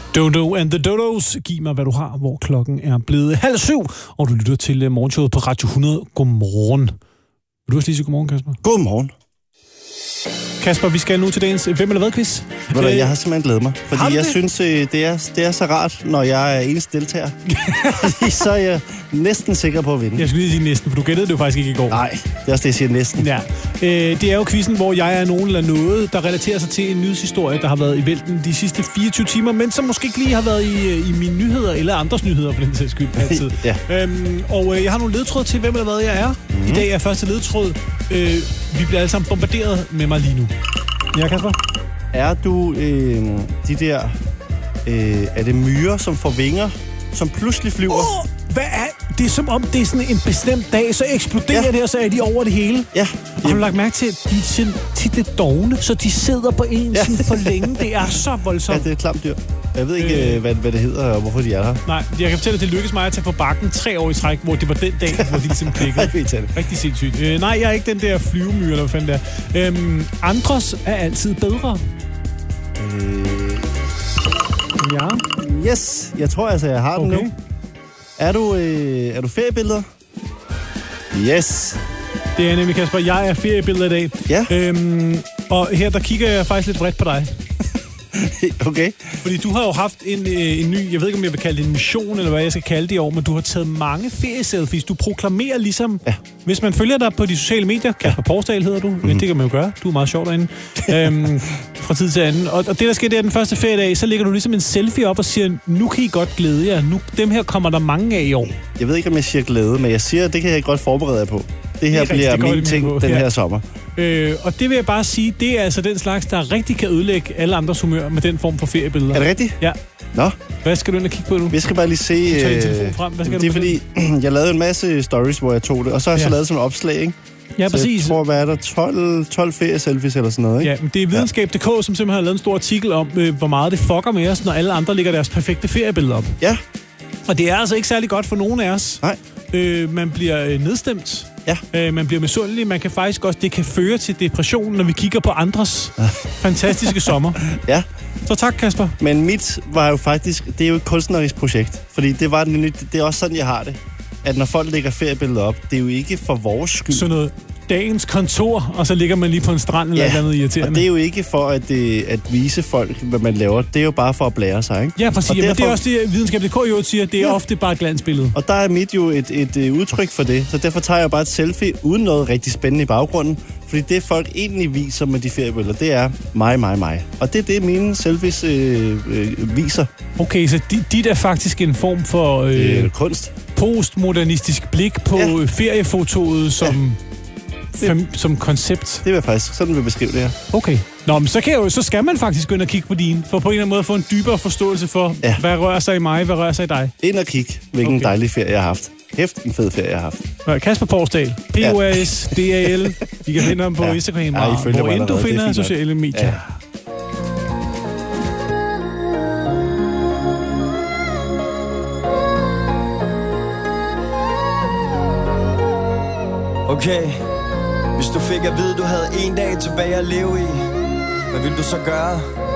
Dodo and the Dodos. Giv mig, hvad du har, hvor klokken er blevet 6:30, og du lytter til morgenshowet på Radio 100. Godmorgen. Vil du også lige sige godmorgen, Kasper? Godmorgen. Kasper, vi skal nu til dagens Hvem eller hvad-quiz. Jeg har simpelthen glædet mig, fordi jeg synes, det er så rart, når jeg er eneste deltager. Så er jeg næsten sikker på at vinde. Jeg skulle lige sige næsten, for du gættede det jo faktisk ikke i går. Nej, det er også det, jeg siger næsten. Ja. Det er jo quizzen, hvor jeg er nogen eller noget, der relaterer sig til en nyhedshistorie, der har været i vælten de sidste 24 timer, men som måske ikke lige har været i mine nyheder, eller andres nyheder for den sags skyld altid. Ja. Og jeg har nogle ledtråd til, hvem eller hvad jeg er. I dag er første ledtråd. Vi bliver alle sammen bombarderet med mig lige nu. Ja, Kasper? Er du de der... er det myrer, som får vinger, som pludselig flyver? Hvad er det? Er som om det er sådan en bestemt dag, så eksploderer det, og så er de over det hele. Ja. Og har du lagt mærke til, at de er tit lidt dogne, så de sidder på en sådan for længe. Det er så voldsomt. Ja, det er et klamt dyr. Jeg ved ikke, hvad det hedder, og hvorfor de er her. Nej, jeg kan fortælle, at det lykkedes mig at tage på bakken 3 år i træk, hvor det var den dag, hvor de ligesom klikkede. Rigtig sindssygt. Nej, jeg er ikke den der flyvemyre, eller hvad fanden det er. Andres er altid bedre. Ja. Yes, jeg tror altså, jeg har den nu. Er du feriebilleder? Yes. Det er nemlig, Kasper. Jeg er feriebilleder i dag. Ja. Og her, der kigger jeg faktisk lidt vredt på dig. Okay. Fordi du har jo haft en ny, jeg ved ikke, om jeg vil kalde det en mission, eller hvad jeg skal kalde det i år, men du har taget mange ferieselfies. Du proklamerer ligesom, hvis man følger dig på de sociale medier, Kasper Porsdal hedder du, det kan man jo gøre, du er meget sjov derinde, fra tid til anden. Og det, der sker, det er den første feriedag, så lægger du ligesom en selfie op og siger, nu kan I godt glæde jer, dem her kommer der mange af i år. Jeg ved ikke, om jeg siger glæde, men jeg siger, det kan jeg godt forberede jer på. Det her bliver min ting den her sommer. Og det vil jeg bare sige, det er altså den slags, der rigtig kan ødelægge alle andres humør med den form for feriebilleder. Er det rigtigt? Ja. Nå. Hvad skal du ind og kigge på nu? Jeg skal bare lige se... Du tager din telefon frem. Hvad skal det er fordi, jeg lavede en masse stories, hvor jeg tog det, og så har jeg så lavet sådan et opslag, ikke? Ja, så præcis. Jeg tror, hvad er der? 12 ferieselfies eller sådan noget, ikke? Ja, men det er videnskab.dk, som simpelthen har lavet en stor artikel om, hvor meget det fucker med os, når alle andre lægger deres perfekte feriebilleder op. Ja. Og det er altså ikke særlig godt for nogen af os. Nej. Man bliver nedstemt. Ja. Man bliver misundelig. Man kan faktisk også, det kan føre til depression, når vi kigger på andres fantastiske sommer. Ja. Så tak, Kasper. Men mit var jo faktisk, det er jo et kunstnerisk projekt. Fordi det er også sådan, jeg har det. At når folk lægger feriebilleder op, det er jo ikke for vores skyld. Sådan noget dagens kontor, og så ligger man lige på en strand eller noget irriterende. Og det er jo ikke for at vise folk, hvad man laver. Det er jo bare for at blære sig, ikke? Ja, præcis. Men det er også det, videnskab.dk jo siger, det er ofte bare et glansbillede. Og der er mit jo et udtryk for det. Så derfor tager jeg bare et selfie uden noget rigtig spændende i baggrunden. Fordi det, folk egentlig viser med de feriebilleder, det er mig. Og det er det, mine selfies viser. Okay, så dit er faktisk en form for... kunst. Postmodernistisk blik på feriefotoet som koncept. Det vil faktisk, sådan vil jeg beskrive det her. Okay. Nå, men så skal man faktisk gå ind og kigge på dine, for på en eller anden måde at få en dybere forståelse for, hvad rører sig i mig, hvad rører sig i dig. Ind og kigge, hvilken dejlig ferie jeg har haft. Hæft en fed ferie, jeg har haft. Kasper Porsdal, PORSDAL. I kan finde ham på Instagram, hvor end du finder sociale medier. Ja. Okay, hvis du fik at vide, du havde en dag tilbage at leve i, hvad ville du så gøre?